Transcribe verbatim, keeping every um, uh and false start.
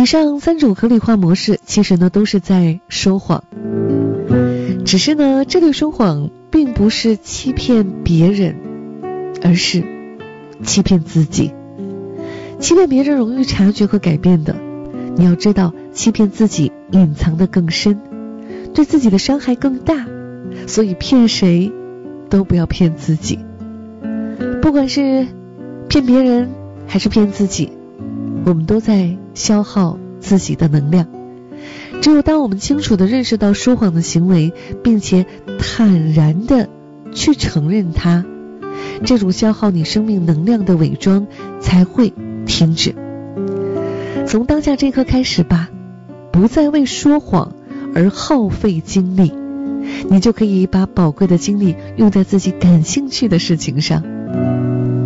上三种合理化模式其实呢都是在说谎，只是呢这类说谎并不是欺骗别人，而是欺骗自己。欺骗别人容易察觉和改变的，你要知道欺骗自己隐藏的更深，对自己的伤害更大，所以骗谁都不要骗自己。不管是骗别人还是骗自己，我们都在消耗自己的能量。只有当我们清楚地认识到说谎的行为，并且坦然地去承认它，这种消耗你生命能量的伪装才会停止。从当下这一刻开始吧，不再为说谎而耗费精力，你就可以把宝贵的精力用在自己感兴趣的事情上。